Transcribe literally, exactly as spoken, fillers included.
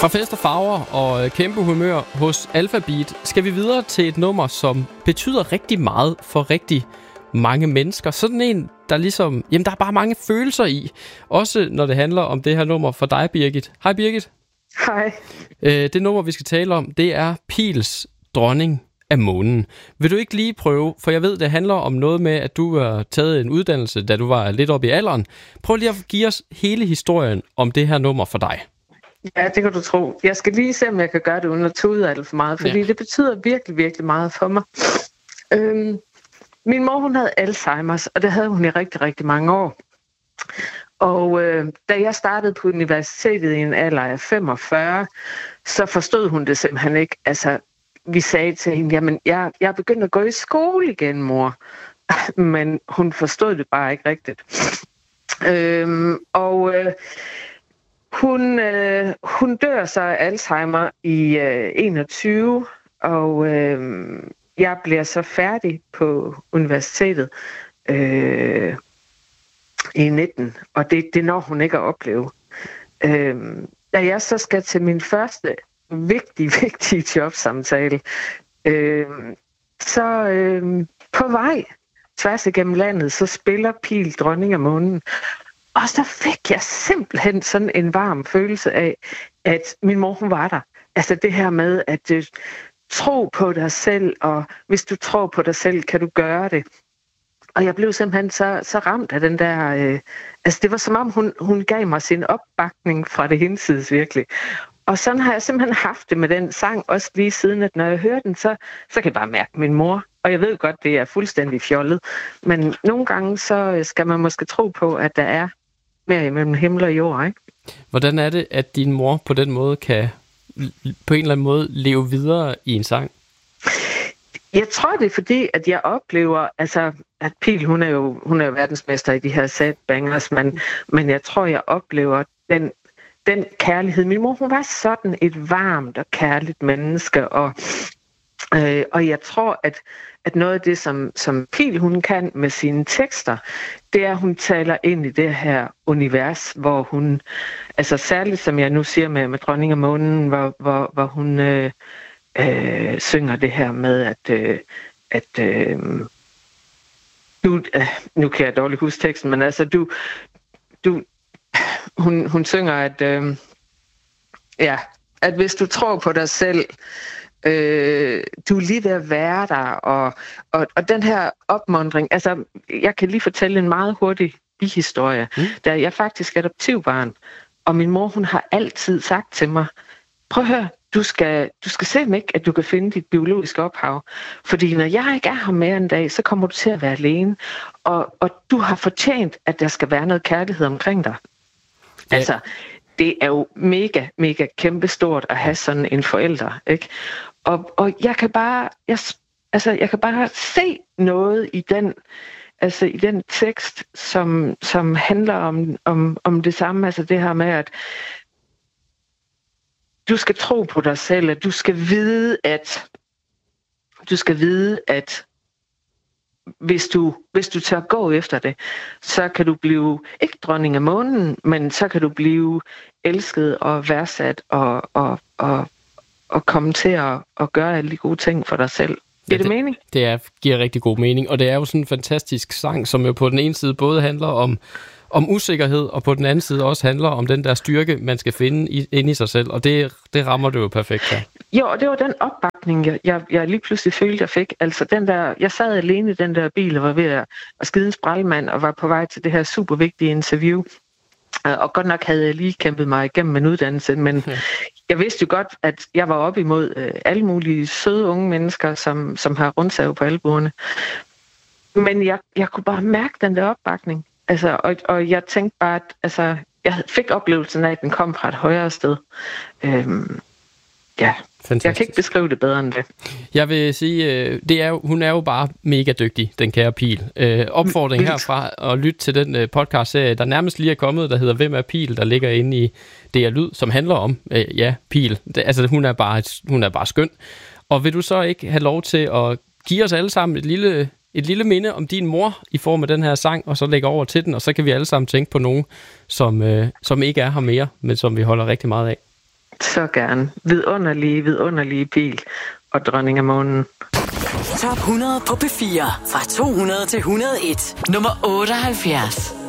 Fra fest og farver og kæmpe humør hos Alphabeat skal vi videre til et nummer, som betyder rigtig meget for rigtig mange mennesker. Sådan en, der ligesom, jamen der er bare mange følelser i. Også når det handler om det her nummer for dig, Birgit. Hej Birgit. Hej. Øh, det nummer, vi skal tale om, det er Piels Dronning af Månen. Vil du ikke lige prøve, for jeg ved, det handler om noget med, at du har taget en uddannelse, da du var lidt oppe i alderen. Prøv lige at give os hele historien om det her nummer for dig. Ja, det kan du tro. Jeg skal lige se, om jeg kan gøre det uden at tage ud af det for meget, fordi ja. Det betyder virkelig, virkelig meget for mig. Øhm, min mor, hun havde Alzheimer's, og det havde hun i rigtig, rigtig mange år. Og øh, da jeg startede på universitetet i en alder af femogfyrre, så forstod hun det simpelthen ikke. Altså, vi sagde til hende, jamen, jeg, jeg er begyndt at gå i skole igen, mor. Men hun forstod det bare ikke rigtigt. Øhm, og... Øh, Hun, øh, hun dør så af Alzheimer i øh, enogtyve, og øh, jeg bliver så færdig på universitetet øh, i nitten, og det, det når hun ikke at opleve. Øh, da jeg så skal til min første vigtige, vigtige jobsamtale, øh, så øh, på vej tværs igennem landet, så spiller Piel Dronning af Månen. Og så fik jeg simpelthen sådan en varm følelse af, at min mor, hun var der. Altså det her med at uh, tro på dig selv, og hvis du tror på dig selv, kan du gøre det. Og jeg blev simpelthen så, så ramt af den der... Uh, altså det var som om, hun, hun gav mig sin opbakning fra det hinsides virkelig. Og sådan har jeg simpelthen haft det med den sang, også lige siden, at når jeg hører den, så, så kan jeg bare mærke min mor. Og jeg ved godt, det er fuldstændig fjollet. Men nogle gange, så skal man måske tro på, at der er mere imellem himmel og jord, ikke? Hvordan er det, at din mor på den måde kan på en eller anden måde leve videre i en sang? Jeg tror, det er fordi, at jeg oplever, altså, at Piel, hun er jo, hun er jo verdensmester i de her sad bangers, men, men jeg tror, jeg oplever den, den kærlighed. Min mor, hun var sådan et varmt og kærligt menneske, og, øh, og jeg tror, at at noget af det, som, som Piel hun kan med sine tekster, det er, at hun taler ind i det her univers, hvor hun, altså særligt som jeg nu siger med, med Dronning af Månen, hvor, hvor, hvor hun øh, øh, synger det her med, at, øh, at øh, du, øh, nu kan jeg dårligt huske teksten, men altså du, du hun, hun synger, at, øh, ja, at hvis du tror på dig selv, Øh, du er lige ved at være der, og, og, og den her opmuntring, altså jeg kan lige fortælle en meget hurtig bihistorie, mm. da jeg faktisk er adoptivbarn, og min mor, hun har altid sagt til mig, prøv at høre, du skal, du skal se mig ikke, at du kan finde dit biologiske ophav, fordi når jeg ikke er her mere en dag, så kommer du til at være alene, og, og du har fortjent, at der skal være noget kærlighed omkring dig. Ja. Altså, det er jo mega, mega kæmpestort at have sådan en forælder, ikke? Og, og jeg kan bare, jeg, altså jeg kan bare se noget i den, altså i den tekst, som, som handler om, om, om det samme, altså det her med, at du skal tro på dig selv, at du skal vide, at du skal vide, at hvis du, hvis du tør gå efter det, så kan du blive, ikke dronning af månen, men så kan du blive elsket og værdsat og, og, og og komme til at, at gøre alle de gode ting for dig selv. Giver ja, det, det mening? Det er, giver rigtig god mening, og det er jo sådan en fantastisk sang, som jo på den ene side både handler om, om usikkerhed, og på den anden side også handler om den der styrke, man skal finde i, inde i sig selv, og det, det rammer du jo perfekt her. Jo, og det var den opbakning, jeg, jeg, jeg lige pludselig følte, jeg fik. Altså den der, jeg sad alene i den der bil, og var ved at, at skide en sprælmand, og var på vej til det her super vigtige interview. Og godt nok havde jeg lige kæmpet mig igennem en uddannelse, men ja. Jeg vidste jo godt, at jeg var op imod øh, alle mulige søde unge mennesker, som, som har rundsav på albuerne. Men jeg, jeg kunne bare mærke den der opbakning. Altså, og, og jeg tænkte bare, at altså, jeg fik oplevelsen af, at den kom fra et højere sted. Øhm, ja, fantastisk. Jeg kan ikke beskrive det bedre end det. Jeg vil sige, det er jo, hun er jo bare mega dygtig, den kære Piel. Øh, opfordring herfra at lytte til den podcast-serie, der nærmest lige er kommet, der hedder Hvem er Piel, der ligger inde i D R Lyd, som handler om, øh, ja, Piel. Det, altså, hun er, bare, hun er bare skøn. Og vil du så ikke have lov til at give os alle sammen et lille, et lille minde om din mor i form af den her sang, og så lægge over til den, og så kan vi alle sammen tænke på nogen, som, øh, som ikke er her mere, men som vi holder rigtig meget af. Så gerne. Vidunderlige, vidunderlige pil og dronning af månen. Top hundrede på P fire. Fra to hundrede til et hundrede og en. Nummer otteoghalvfjerds.